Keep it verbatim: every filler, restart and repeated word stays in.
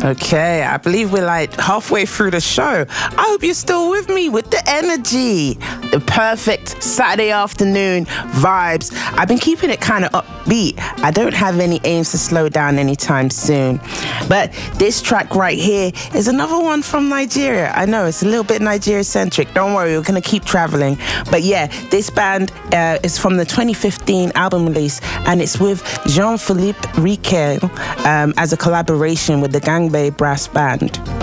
Okay, I believe we're like halfway through the show. I hope you're still with me with the energy, the perfect Saturday afternoon vibes. I've been keeping it kind of upbeat. I don't have any aims to slow down anytime soon. But this track right here is another one from Nigeria. I know it's a little bit Nigeria-centric. Don't worry, we're going to keep traveling. But yeah, this band uh, is from the twenty fifteen album release, and it's with Jean-Philippe Riquel um, as a collaboration with the Gangbei Brass Band.